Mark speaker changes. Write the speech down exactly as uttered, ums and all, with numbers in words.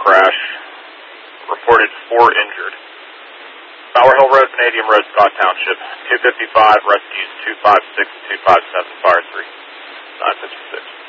Speaker 1: crash. Reported four injured. Bower Hill Road, Vanadium Road, Scott Township. two fifty-five, rescues two five six and two five seven, fire three. nine fifty-six.